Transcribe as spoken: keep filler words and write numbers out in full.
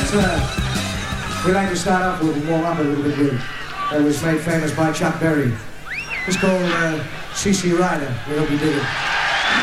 This uh, we like to start off with and warm up a little bit with. That was made famous by Chuck Berry. It's called uh, C C Rider. We hope you dig it.